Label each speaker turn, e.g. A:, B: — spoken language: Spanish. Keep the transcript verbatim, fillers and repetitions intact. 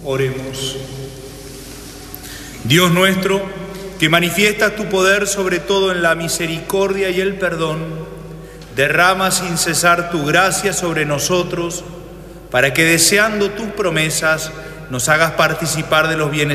A: Oremos. Dios nuestro, que manifiestas tu poder sobre todo en la misericordia y el perdón, derrama sin cesar tu gracia sobre nosotros, para que deseando tus promesas nos hagas participar de los bienes